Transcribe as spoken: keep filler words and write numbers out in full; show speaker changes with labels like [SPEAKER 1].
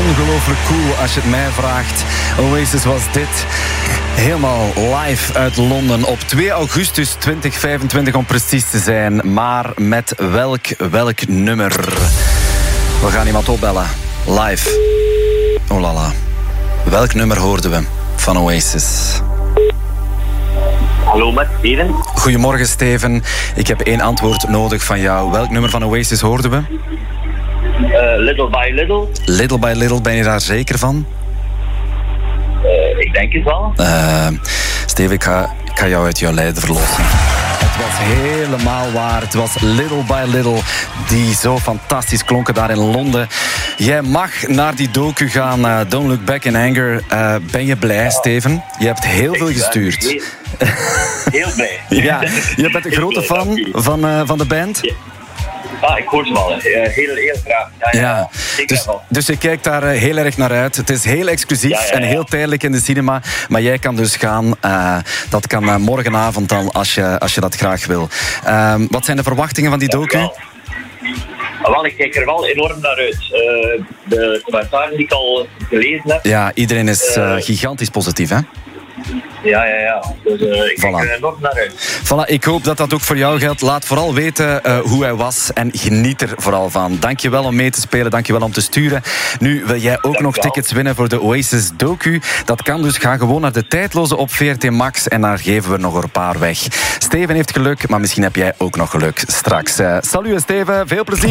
[SPEAKER 1] ongelooflijk cool als je het mij vraagt. Oasis was dit. Helemaal live uit Londen op twee augustus tweeduizend vijfentwintig om precies te zijn. Maar met welk, welk nummer? We gaan iemand opbellen. Live. Oh lala. Welk nummer hoorden we van Oasis?
[SPEAKER 2] Hallo, met Steven.
[SPEAKER 1] Goedemorgen, Steven. Ik heb één antwoord nodig van jou. Welk nummer van Oasis hoorden we?
[SPEAKER 2] Uh, little by Little.
[SPEAKER 1] Little by Little, ben je daar zeker van?
[SPEAKER 2] Uh, ik denk het wel.
[SPEAKER 1] Uh, Steven, ik ga, ik ga jou uit jouw lijden verlossen. Het was helemaal waar. Het was Little by Little die zo fantastisch klonken daar in Londen. Jij mag naar die docu gaan. Uh, Don't Look Back in Anger. Uh, ben je blij, Steven? Je hebt heel veel gestuurd.
[SPEAKER 2] Heel, heel blij.
[SPEAKER 1] Ja, je bent een grote fan van, uh, van de band?
[SPEAKER 2] Ja. Ah, ik hoor ze wel. Heel, heel graag. Ja, ja.
[SPEAKER 1] Ja. Dus, dus je kijkt daar uh, heel erg naar uit. Het is heel exclusief ja, ja, ja. en heel tijdelijk in de cinema. Maar jij kan dus gaan. Uh, dat kan uh, morgenavond dan, als je, als je dat graag wil. Uh, wat zijn de verwachtingen van die docu?
[SPEAKER 2] Ja, wel, ik kijk er wel enorm naar uit. Uh, de commentaren die ik al gelezen heb.
[SPEAKER 1] Ja, iedereen is uh, gigantisch positief, hè?
[SPEAKER 2] Ja, ja, ja. Dus uh, ik
[SPEAKER 1] voilà.
[SPEAKER 2] kijk er enorm naar uit.
[SPEAKER 1] Voilà, ik hoop dat dat ook voor jou geldt. Laat vooral weten uh, hoe hij was en geniet er vooral van. Dankjewel om mee te spelen, dankjewel om te sturen. Nu wil jij ook Dank nog tickets winnen voor de Oasis docu. Dat kan dus. Ga gewoon naar de tijdloze op V R T Max en daar geven we nog een paar weg. Steven heeft geluk, maar misschien heb jij ook nog geluk straks. Uh, salut Steven, veel plezier.